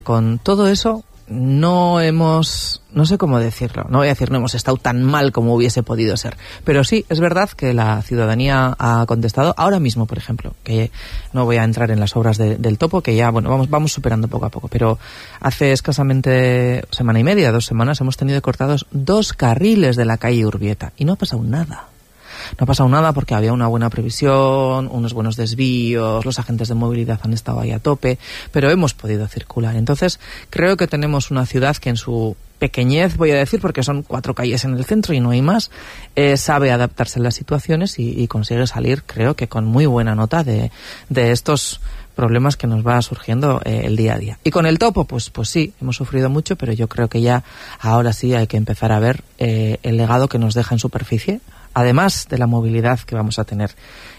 Con todo eso no sé cómo decirlo, no voy a decir no hemos estado tan mal como hubiese podido ser, pero sí, es verdad que la ciudadanía ha contestado. Ahora mismo, por ejemplo, que no voy a entrar en las obras del topo, que ya, vamos superando poco a poco, pero hace escasamente semana y media, 2 semanas, hemos tenido cortados 2 carriles de la calle Urbieta y no ha pasado nada. No ha pasado nada porque había una buena previsión, unos buenos desvíos, los agentes de movilidad han estado ahí a tope, pero hemos podido circular. Entonces, creo que tenemos una ciudad que en su pequeñez, voy a decir, porque son 4 calles en el centro y no hay más, sabe adaptarse a las situaciones y consigue salir, creo que con muy buena nota de estos problemas que nos va surgiendo el día a día. Y con el topo, pues sí, hemos sufrido mucho, pero yo creo que ya ahora sí hay que empezar a ver el legado que nos deja en superficie, además de la movilidad que vamos a tener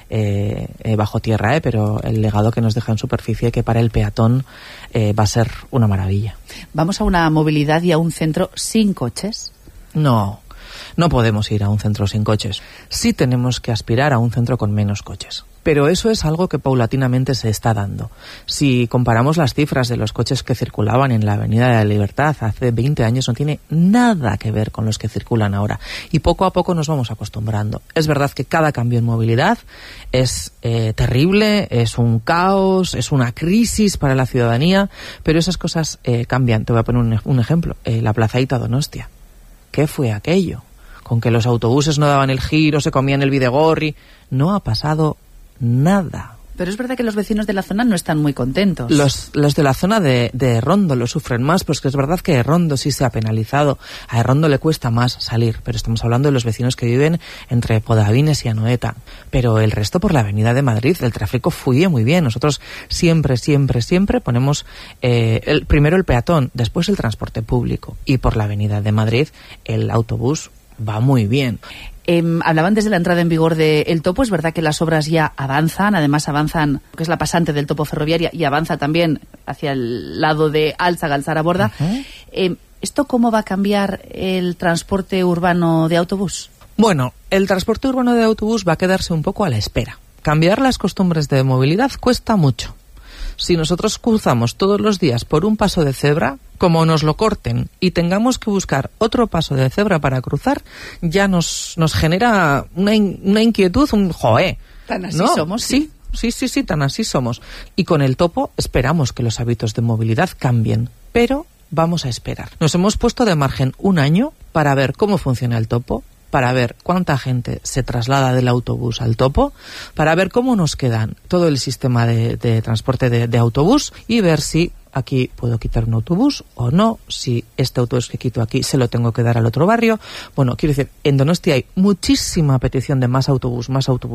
bajo tierra, pero el legado que nos deja en superficie, que para el peatón va a ser una maravilla. ¿Vamos a una movilidad y a un centro sin coches? No podemos ir a un centro sin coches. Sí tenemos que aspirar a un centro con menos coches. Pero eso es algo que paulatinamente se está dando. Si comparamos las cifras de los coches que circulaban en la Avenida de la Libertad hace 20 años, no tiene nada que ver con los que circulan ahora. Y poco a poco nos vamos acostumbrando. Es verdad que cada cambio en movilidad es terrible, es un caos, es una crisis para la ciudadanía, pero esas cosas cambian. Te voy a poner un ejemplo. La plazaíta Donostia. ¿Qué fue aquello? Con que los autobuses no daban el giro, se comían el bidegorri. No ha pasado nada. Pero es verdad que los vecinos de la zona no están muy contentos. Los de la zona de Errondo lo sufren más, pues que es verdad que Errondo sí se ha penalizado. A Errondo le cuesta más salir, pero estamos hablando de los vecinos que viven entre Podavines y Anoeta. Pero el resto, por la Avenida de Madrid, el tráfico fluye muy bien. Nosotros siempre ponemos primero el peatón, después el transporte público. Y por la Avenida de Madrid el autobús va muy bien. Hablaban desde la entrada en vigor del topo. Es verdad que las obras ya avanzan, además avanzan, que es la pasante del topo ferroviaria, y avanza también hacia el lado de Altza-Galtzaraborda. Uh-huh. ¿Esto cómo va a cambiar el transporte urbano de autobús? Bueno, el transporte urbano de autobús va a quedarse un poco a la espera. Cambiar las costumbres de movilidad cuesta mucho. Si nosotros cruzamos todos los días por un paso de cebra, como nos lo corten y tengamos que buscar otro paso de cebra para cruzar, ya nos genera una inquietud, un joé. Tan así, ¿no? Somos. Sí, tan así somos. Y con el topo esperamos que los hábitos de movilidad cambien, pero vamos a esperar. Nos hemos puesto de margen 1 año para ver cómo funciona el topo, para ver cuánta gente se traslada del autobús al topo, para ver cómo nos quedan todo el sistema de transporte de autobús y ver si aquí puedo quitar un autobús o no, si este autobús que quito aquí se lo tengo que dar al otro barrio. Bueno, quiero decir, en Donostia hay muchísima petición de más autobús.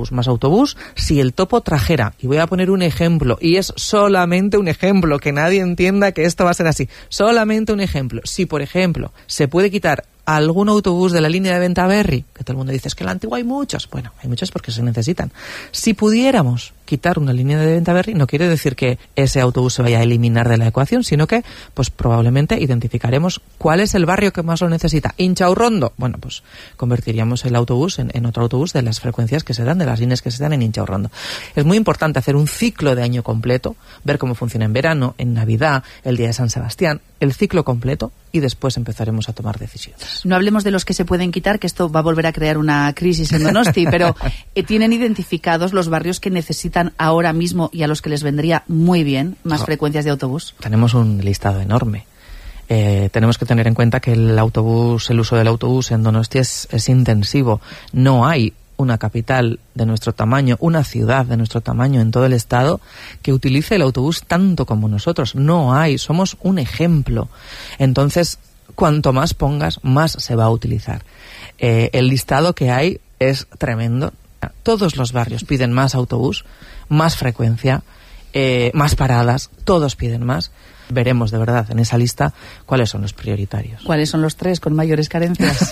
Si el topo trajera, y voy a poner un ejemplo, y es solamente un ejemplo, que nadie entienda que esto va a ser así, solamente un ejemplo. Si, por ejemplo, se puede quitar algún autobús de la línea de Bentaberri, que todo el mundo dice, es que en la Antigua hay muchos. Bueno, hay muchos porque se necesitan. Si pudiéramos quitar una línea de Bentaberri, no quiere decir que ese autobús se vaya a eliminar de la ecuación, sino que, pues probablemente identificaremos cuál es el barrio que más lo necesita. Inchaurrondo, bueno, pues convertiríamos el autobús en otro autobús de las frecuencias que se dan, de las líneas que se dan en Inchaurrondo. Es muy importante hacer un ciclo de año completo, ver cómo funciona en verano, en Navidad, el día de San Sebastián, el ciclo completo, y después empezaremos a tomar decisiones. No hablemos de los que se pueden quitar, que esto va a volver a crear una crisis en Donosti, pero ¿tienen identificados los barrios que necesitan ahora mismo y a los que les vendría muy bien más frecuencias de autobús? Tenemos un listado enorme. Tenemos que tener en cuenta que el uso del autobús en Donosti es intensivo. No hay una capital de nuestro tamaño, una ciudad de nuestro tamaño en todo el estado que utilice el autobús tanto como nosotros. No hay, somos un ejemplo. Entonces, cuanto más pongas, más se va a utilizar. El listado que hay es tremendo. Todos los barrios piden más autobús, más frecuencia, más paradas, todos piden más. Veremos de verdad en esa lista cuáles son los prioritarios. ¿Cuáles son los 3 con mayores carencias?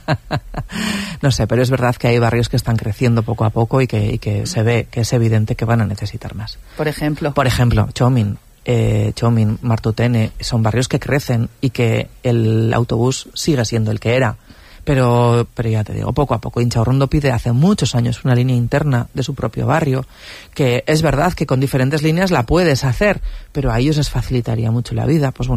No sé, pero es verdad que hay barrios que están creciendo poco a poco y que se ve que es evidente que van a necesitar más. Por ejemplo, Txomin, Martutene, son barrios que crecen y que el autobús sigue siendo el que era, Pero ya te digo, poco a poco. Inchaurrondo pide hace muchos años una línea interna de su propio barrio, que es verdad que con diferentes líneas la puedes hacer, pero a ellos les facilitaría mucho la vida. Pues bueno,